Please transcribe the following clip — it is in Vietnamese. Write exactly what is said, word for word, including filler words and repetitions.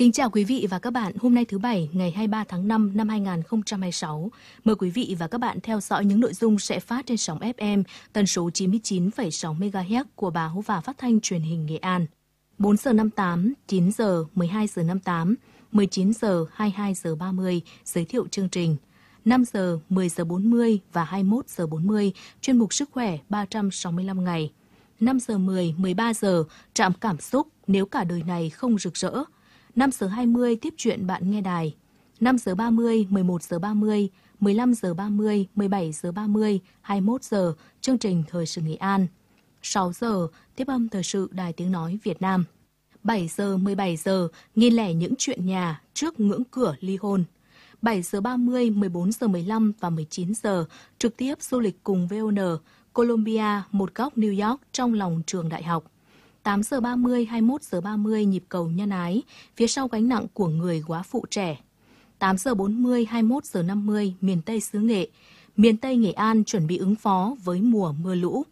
Kính chào quý vị và các bạn. Hôm nay thứ Bảy, ngày hai mươi ba tháng năm năm hai nghìn không trăm hai mươi sáu. Mời quý vị và các bạn theo dõi những nội dung sẽ phát trên sóng ép em tần số chín mươi chín phẩy sáu mê ga héc của báo và phát thanh truyền hình Nghệ An. bốn giờ năm mươi tám, chín giờ, mười hai giờ năm mươi tám, mười chín giờ, hai mươi hai giờ ba mươi giới thiệu chương trình. năm giờ, mười giờ bốn mươi và hai mươi mốt giờ bốn mươi chuyên mục Sức khỏe ba trăm sáu mươi lăm ngày. năm giờ mười, mười ba giờ trạm cảm xúc nếu cả đời này không rực rỡ. năm giờ hai mươi tiếp chuyện bạn nghe đài. năm giờ ba mươi, mười một giờ ba mươi, mười lăm giờ ba mươi, mười bảy giờ ba mươi, hai mươi mốt giờ chương trình Thời sự Nghệ An. sáu giờ tiếp âm thời sự Đài Tiếng nói Việt Nam. bảy giờ, mười bảy giờ nghiên lẻ những chuyện nhà trước ngưỡng cửa ly hôn. bảy giờ ba mươi, mười bốn giờ mười lăm và mười chín giờ trực tiếp du lịch cùng vê o en Colombia, một góc New York trong lòng trường đại học. tám giờ ba mươi, hai mươi mốt giờ ba mươi nhịp cầu nhân ái, phía sau gánh nặng của người góa phụ trẻ. tám giờ bốn mươi, hai mươi mốt giờ năm mươi miền Tây xứ Nghệ, miền Tây Nghệ An chuẩn bị ứng phó với mùa mưa lũ.